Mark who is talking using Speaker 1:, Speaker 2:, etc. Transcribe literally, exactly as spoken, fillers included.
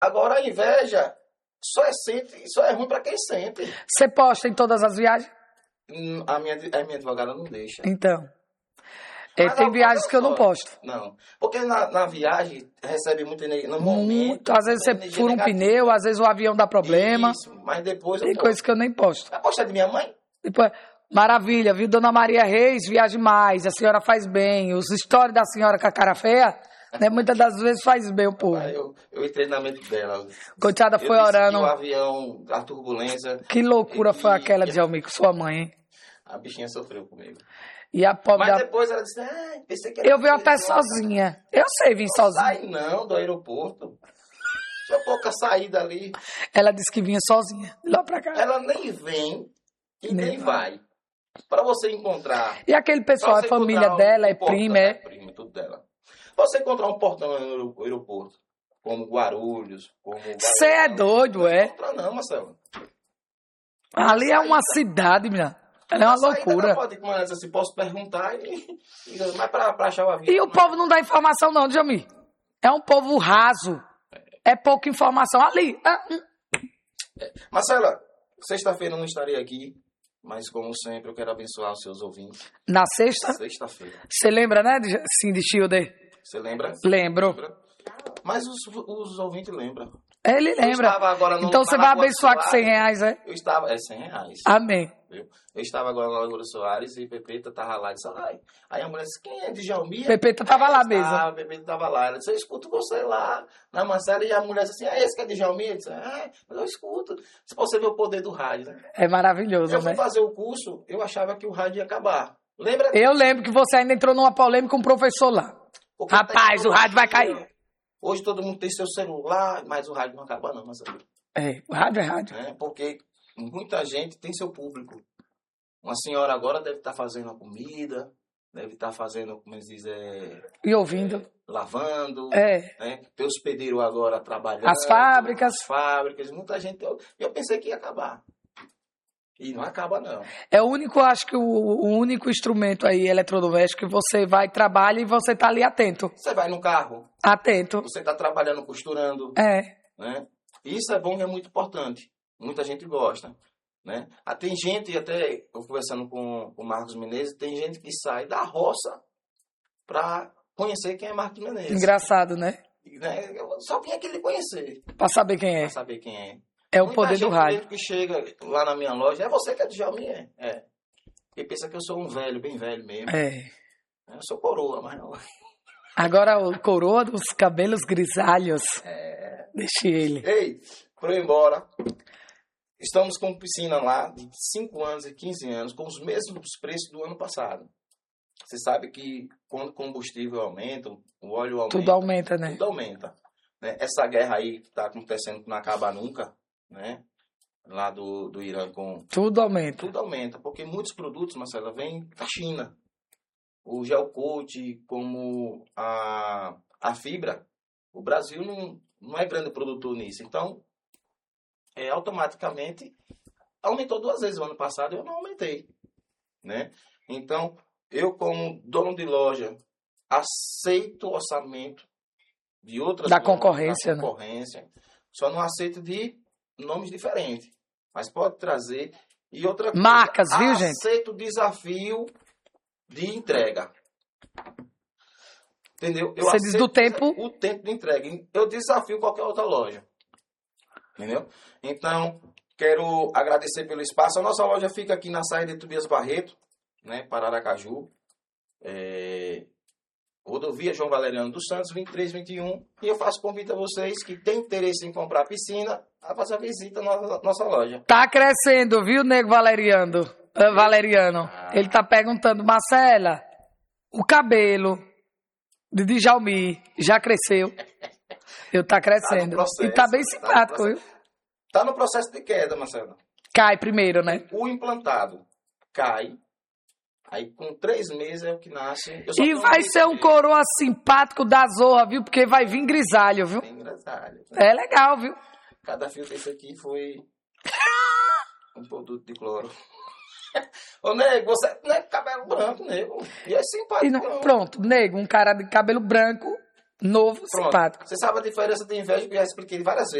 Speaker 1: Agora a inveja só é, sente, só é ruim pra quem sente.
Speaker 2: Você posta em todas as viagens?
Speaker 1: Hum, A minha, a minha advogada não deixa.
Speaker 2: Então. É,
Speaker 1: Mas
Speaker 2: tem
Speaker 1: algumas
Speaker 2: viagens que eu não
Speaker 1: só.
Speaker 2: posto.
Speaker 1: Não. Porque na, na viagem recebe muita energia. No momento,
Speaker 2: Muito. Às vezes você
Speaker 1: energia
Speaker 2: fura um
Speaker 1: negativa.
Speaker 2: pneu, às vezes o avião dá problema.
Speaker 1: Isso, mas depois
Speaker 2: Tem
Speaker 1: eu posto.
Speaker 2: coisas que eu nem posto.
Speaker 1: Vai postar de minha mãe?
Speaker 2: Depois, maravilha, viu? Dona Maria Reis viaja mais, a senhora faz bem. Os stories da senhora com a cara feia, né? Muitas das vezes faz bem o povo.
Speaker 1: Aí eu, eu entrei na mente dela.
Speaker 2: Coitada,
Speaker 1: Eu
Speaker 2: foi
Speaker 1: disse
Speaker 2: orando.
Speaker 1: que o avião, a turbulência...
Speaker 2: Que loucura
Speaker 1: e-
Speaker 2: foi aquela,
Speaker 1: e-
Speaker 2: Djalmi, com sua mãe, hein?
Speaker 1: A bichinha sofreu comigo.
Speaker 2: E a pobre
Speaker 1: Mas
Speaker 2: da...
Speaker 1: depois ela disse, ah, pensei que era
Speaker 2: Eu venho até
Speaker 1: você,
Speaker 2: sozinha. Eu sei vir
Speaker 1: Não
Speaker 2: sozinha.
Speaker 1: sai não do aeroporto. Tinha pouca saída ali.
Speaker 2: Ela disse que vinha sozinha, de lá pra cá.
Speaker 1: Ela nem vem e
Speaker 2: Nem
Speaker 1: nem vai. Para você encontrar...
Speaker 2: E aquele pessoal,
Speaker 1: pra
Speaker 2: é
Speaker 1: você
Speaker 2: família
Speaker 1: encontrar um
Speaker 2: dela, é
Speaker 1: portão-
Speaker 2: prima, é...
Speaker 1: prima, tudo dela. Você encontrar um portão no aeroporto, como Guarulhos, como...
Speaker 2: Você é doido, é?
Speaker 1: Não encontra não, Marcelo.
Speaker 2: Ali é uma cidade, minha. Ela é uma loucura.
Speaker 1: Pode, como ela disse assim, posso perguntar, e, e, mas para achar o avião...
Speaker 2: E o povo não dá informação não, Djalmi. É um povo raso. É pouca informação. Ali, ah, hum.
Speaker 1: Marcela, sexta-feira eu não estarei aqui, mas como sempre eu quero abençoar os seus ouvintes.
Speaker 2: Na sexta,
Speaker 1: Sexta-feira.
Speaker 2: você lembra, né, de- sim, de Schilder?
Speaker 1: Você lembra?
Speaker 2: Lembro.
Speaker 1: Lembra? Mas os, os ouvintes lembram.
Speaker 2: Ele
Speaker 1: Eu
Speaker 2: lembra.
Speaker 1: estava agora no-
Speaker 2: Então você
Speaker 1: na
Speaker 2: vai
Speaker 1: Lagoa
Speaker 2: abençoar com
Speaker 1: Soares.
Speaker 2: cem reais, é?
Speaker 1: Eu estava... É cem reais.
Speaker 2: Amém.
Speaker 1: Viu? Eu estava agora na Lagoa Soares e Pepeta estava lá e disse, ai. Aí a mulher disse, quem é Djalmi?
Speaker 2: Pepeta tava lá
Speaker 1: Ah,
Speaker 2: mesmo.
Speaker 1: a Pepeta estava lá. Ela disse, eu escuto você lá na Marcela. E a mulher disse assim, é esse que é Djalmi? Eu disse, é, mas eu escuto. Se você vê o poder do rádio, né?
Speaker 2: É maravilhoso,
Speaker 1: Eu fui
Speaker 2: né?
Speaker 1: fazer o curso, eu achava que o rádio ia acabar. Lembra?
Speaker 2: Eu lembro que você ainda entrou numa polêmica com o professor lá.
Speaker 1: Porque
Speaker 2: Rapaz,
Speaker 1: a
Speaker 2: o rádio vai
Speaker 1: tecnologia-
Speaker 2: cair.
Speaker 1: Hoje todo mundo tem seu celular, mas o rádio não acaba não, Marcelo.
Speaker 2: É, o rádio é rádio.
Speaker 1: Né? Porque muita gente tem seu público. Uma senhora agora deve estar fazendo a comida, deve estar fazendo, como eles dizem, é,
Speaker 2: E ouvindo.
Speaker 1: lavando.
Speaker 2: É.
Speaker 1: Né? Tem os pedreiros agora trabalhando.
Speaker 2: As fábricas.
Speaker 1: As fábricas, muita gente. Eu, eu pensei que ia acabar. E não acaba, não.
Speaker 2: É o único, acho que o, o único instrumento aí eletrodoméstico que você vai, trabalha e você tá ali atento.
Speaker 1: Você vai no carro,
Speaker 2: Atento.
Speaker 1: você está trabalhando, costurando.
Speaker 2: É.
Speaker 1: Né? Isso é bom e é muito importante. Muita gente gosta. Né? Ah, tem gente, até eu conversando com o Marcos Menezes, tem gente que sai da roça para conhecer quem é Marcos Menezes.
Speaker 2: Engraçado, né?
Speaker 1: Né? Só quem é que ele conhecer,
Speaker 2: Pra saber quem é.
Speaker 1: para saber quem é.
Speaker 2: É o
Speaker 1: Muita
Speaker 2: poder do
Speaker 1: gente
Speaker 2: rádio.
Speaker 1: mesmo que chega lá na minha loja, é você que é Djalmi, é. é. E pensa que eu sou um velho, bem velho mesmo.
Speaker 2: É.
Speaker 1: Eu sou coroa, mas não.
Speaker 2: Agora o coroa dos cabelos grisalhos.
Speaker 1: É.
Speaker 2: Deixe ele.
Speaker 1: Ei, por ir embora. Estamos com piscina lá de cinco anos e quinze anos, com os mesmos preços do ano passado. Você sabe que quando o combustível aumenta, o óleo aumenta.
Speaker 2: Tudo aumenta, né?
Speaker 1: Tudo aumenta. Né? Essa guerra aí que está acontecendo, que não acaba nunca, né? Lá do, do Irã com...
Speaker 2: Tudo aumenta.
Speaker 1: Tudo aumenta, porque muitos produtos, Marcela, vêm da China. O gel coat, como a, a fibra, o Brasil não, não é grande produtor nisso. Então, é, automaticamente, aumentou duas vezes. O ano passado eu não aumentei. Né? Então, eu como dono de loja, aceito o orçamento de outras
Speaker 2: Da
Speaker 1: lojas,
Speaker 2: concorrência,
Speaker 1: da
Speaker 2: né?
Speaker 1: concorrência. Só não aceito de nomes diferentes. Mas pode trazer. E outra coisa,
Speaker 2: Marcas, viu, gente?
Speaker 1: aceito o desafio de entrega. Entendeu? Eu
Speaker 2: Você diz do tempo?
Speaker 1: O tempo de entrega. Eu desafio qualquer outra loja. Entendeu? Então, quero agradecer pelo espaço. A nossa loja fica aqui na saída de Tobias Barreto, né? Pararacaju. É... Rodovia João Valeriano dos Santos, vinte e três, vinte e um. E eu faço convite a vocês que têm interesse em comprar piscina a fazer a visita na nossa loja.
Speaker 2: Tá crescendo, viu, nego Valeriano? Uh, Valeriano.
Speaker 1: Ah.
Speaker 2: Ele tá perguntando, Marcela, o cabelo de Djalmi já cresceu? Eu tá crescendo.
Speaker 1: Tá no processo,
Speaker 2: E tá bem
Speaker 1: tá no
Speaker 2: simpático, viu?
Speaker 1: processo. Tá no processo de queda, Marcelo.
Speaker 2: Cai primeiro, né?
Speaker 1: O implantado cai. Aí com três meses é o que nasce. Eu só
Speaker 2: E
Speaker 1: tenho
Speaker 2: vai
Speaker 1: um
Speaker 2: ser um
Speaker 1: mês.
Speaker 2: coroa simpático da Zorra, viu? Porque vai vir grisalho, viu?
Speaker 1: Bem engraçado.
Speaker 2: É legal, viu?
Speaker 1: Cada fio desse aqui foi um produto de cloro. Ô, nego, você não é cabelo branco, nego. E é simpático.
Speaker 2: E não- pronto, nego, um cara de cabelo branco Novo,
Speaker 1: Pronto.
Speaker 2: simpático.
Speaker 1: Você sabe a diferença de inveja, que eu já expliquei várias vezes.